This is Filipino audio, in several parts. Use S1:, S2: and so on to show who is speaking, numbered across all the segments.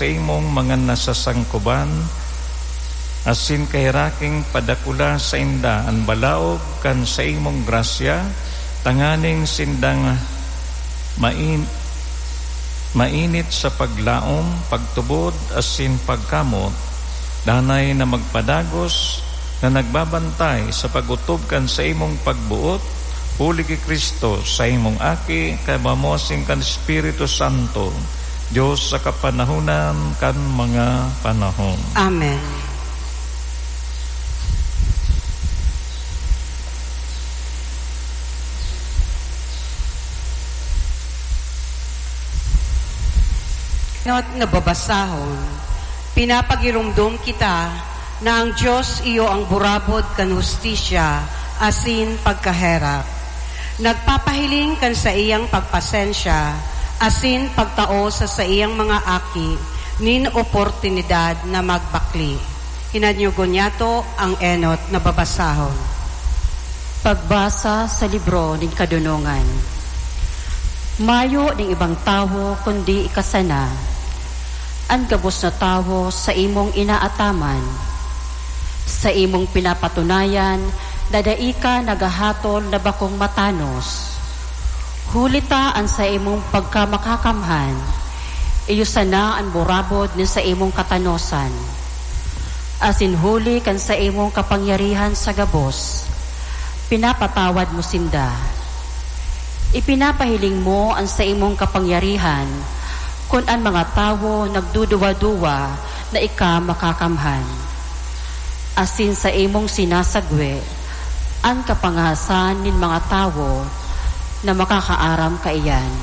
S1: sa imong mga nasasangkuban, asin kahiraking padakula sa inda ang balaog kan sa imong grasya, tanganing sindang mainit sa paglaom, pagtubod, asin pagkamot, danay na magpadagos na nagbabantay sa pagutob kan sa imong pagbuot, huli ki Kristo sa imong aki, kabamosing kan Espiritu Santo, Diyos sa kapanahunan kan mga panahon.
S2: Amen. Nga babasahon, pinapagirumdum kita na ang Diyos iyo ang burabod kan hustisya, asin pagkaherap. Nagpapahiling kan sa iyang pagpasensya, asin pagtao sa iyang mga aki, nin oportunidad na magbakli. Hinanyugon yato ang enot na babasahon.
S3: Pagbasa sa libro ng Kadunungan. Mayo ng ibang tao kundi ikasana, ang gabos na tao sa imong inaataman, sa imong pinapatunayan, dadaika nagahatol na bakong matanos, hulitaan sa imong pagkamakakamhan, iyo sana ang burabod ni sa imong katanosan, asin huli kan sa imong kapangyarihan sa gabos, pinapatawad mo sinda, ipinapahiling mo ang sa imong kapangyarihan, kung ang mga tao nagduduwa-duwa na ika makakamhan. Asin sa imong sinasagwe, ang kapangasan nin mga tao na makakaaram kaiyan.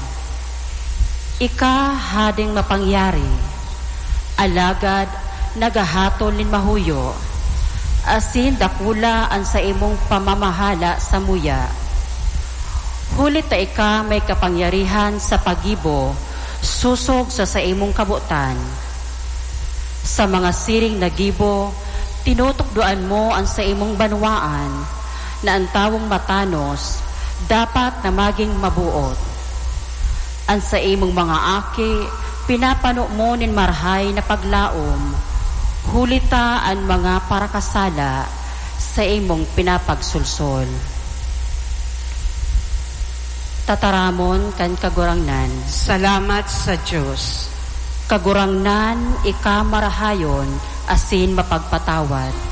S3: Ika hading mapangyari, alagad nagahatol nin mahuyo, asin dakula ang sa imong pamamahala sa muya. Hulit ta ika may kapangyarihan sa pagibo, susog sa imong kabutan. Sa mga siring na gibo, tinutukduan mo ang sa imong banwaan, na ang tawong matanos, dapat na maging mabuot. Ang sa imong mga aki, pinapano mo nin marhay na paglaom, hulita ang mga parakasala sa imong pinapagsulsol. Tataramon kan kagurangnan.
S2: Salamat sa Diyos.
S3: Kagurangnan, ika marahayon, asin mapagpatawad.